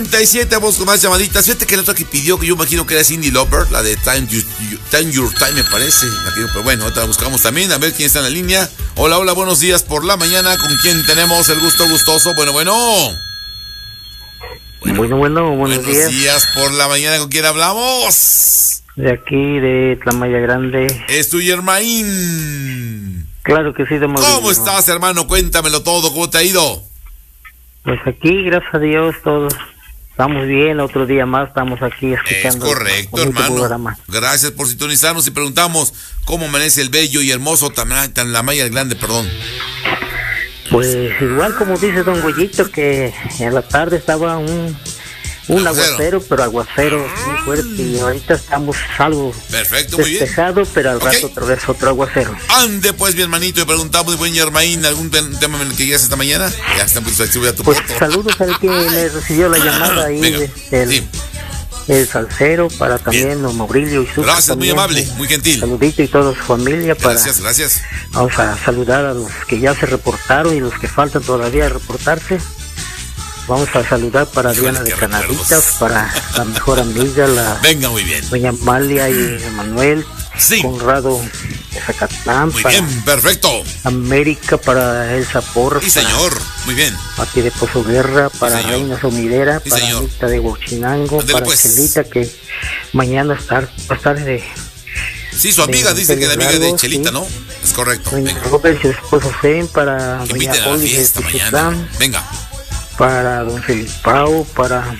37, vamos con más llamaditas. Fíjate que la otra que pidió, que yo imagino que era Cyndi Lauper, la de Time Your Time, me parece. Pero bueno, ahorita la buscamos también, a ver quién está en la línea. Hola, hola, buenos días por la mañana. ¿Con quién tenemos el gusto gustoso? Bueno. Buenos días. Buenos días por la mañana. ¿Con quién hablamos? De aquí, de Tlamaya Grande. Es tu Yermaín. Claro que sí, de Mauricio. ¿Cómo estás, hermano? Cuéntamelo todo. ¿Cómo te ha ido? Pues aquí, gracias a Dios, todos estamos bien. Otro día más estamos aquí escuchando. Es correcto, hermano. Programa. Gracias por sintonizarnos y preguntamos cómo amanece el bello y hermoso Tlamaya Grande, perdón. Pues igual como dice don Goyito, que en la tarde estaba un aguacero, pero aguacero muy fuerte, y ahorita estamos algo perfecto, despejado, pero al rato otra vez otro aguacero. Ande pues, mi hermanito, y preguntamos, buen Yermaín, ¿algún tema en el que llegas esta mañana? Ya está, pues, a tu pues voto. Saludos al que me recibió la llamada ahí, el salsero, para también don Mauricio y su. Gracias, también, muy amable, muy gentil. Saludito y toda su familia. Gracias. Vamos a saludar a los que ya se reportaron y los que faltan todavía reportarse. Vamos a saludar para Diana de Canaditas, para la mejor amiga, venga, muy bien, doña Amalia y Manuel, Conrado de Zacatlán, muy bien, perfecto. América, para Elsa Porra, sí señor, muy bien. Pati de Pozo Guerra, para Reina Somidera, para Anita de Huachinango, para Chelita, que mañana va a estar de... Sí, su amiga dice que la amiga de Chelita, ¿no? Es correcto. Robert y su esposo Zen, para que doña Oli de Tizitlán, venga. Para don Felipao, para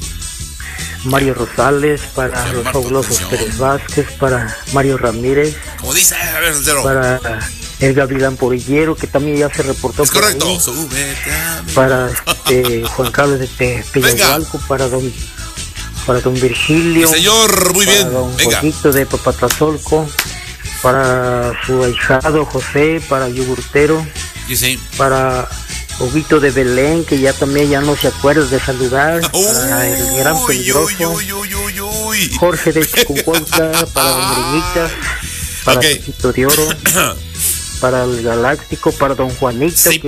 Mario Rosales, para los fabulosos Pérez Vázquez, para Mario Ramírez, como dice, para el Gavilán Porillero, que también ya se reportó. Es correcto. Para Juan Carlos de Tepeyagualco, para don Virgilio, sí, señor, muy bien, don venga. Joyito de Papatlazolco, para su ahijado José, para Yogurtero, sí. para Huguito de Belén, que ya no se acuerda de saludar, para el gran peligroso, Jorge de Chiconcuautla, para don Brinitas, para Chiquito de Oro, para el Galáctico, para don Juanito, que